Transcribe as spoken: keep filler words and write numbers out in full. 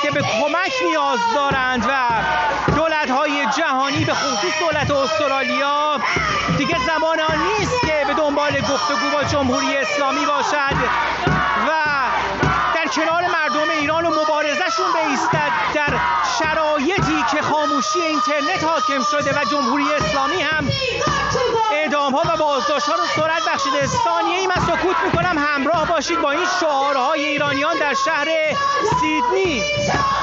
که به کمک نیاز دارند و دولت‌های جهانی به خصوص دولت استرالیا دیگه زمان آن نیست که به دنبال گفتگو با جمهوری اسلامی باشد و در کنار مردم ایران و مبارزهشون بایستد در شرایطی که خاموشی اینترنت حاکم شده و جمهوری اسلامی هم اعدام‌ها و بازداشت‌ها رو سرعت بخشیده. ثانیه‌ای من سکوت می‌کنم، همراه باشید با این شعارهای ایرانیان در شهر سیدنی.